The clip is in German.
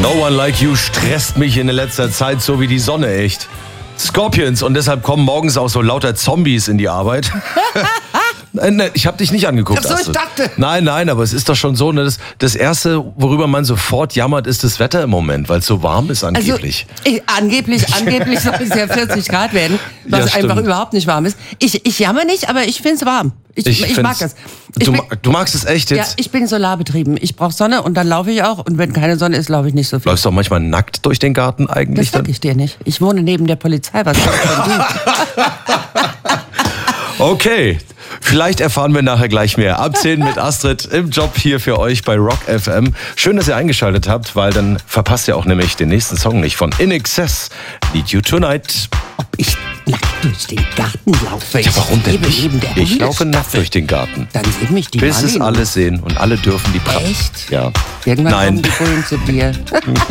No One Like You stresst mich in letzter Zeit so wie die Sonne, echt. Scorpions, und deshalb kommen morgens auch so lauter Zombies in die Arbeit. Ich habe dich nicht angeguckt. Ach so, ich dachte. Nein, aber es ist doch schon so, ne, das Erste, worüber man sofort jammert, ist das Wetter im Moment, weil es so warm ist angeblich. Also, angeblich soll es ja 40 Grad werden, was einfach überhaupt nicht warm ist. Ich jammer nicht, aber ich finde es warm. Ich mag das. Du magst es echt jetzt? Ja, ich bin solarbetrieben. Ich brauche Sonne und dann laufe ich auch. Und wenn keine Sonne ist, laufe ich nicht so viel. Läufst du auch manchmal nackt durch den Garten eigentlich? Das sag ich dir nicht. Ich wohne neben der Polizei. Was soll ich denn Okay, vielleicht erfahren wir nachher gleich mehr. Ab 10 mit Astrid im Job hier für euch bei Rock FM. Schön, dass ihr eingeschaltet habt, weil dann verpasst ihr auch nämlich den nächsten Song nicht von In Excess, Need You Tonight. Ob ich nackt durch den Garten laufe? Ja, warum denn nicht? Ich laufe Hundestaffel. nackt durch den Garten. Dann sieht mich die Bis es Marlene. alle sehen und alle dürfen die Echt? Ja. Irgendwann Nein. kommen die Bullen zu dir.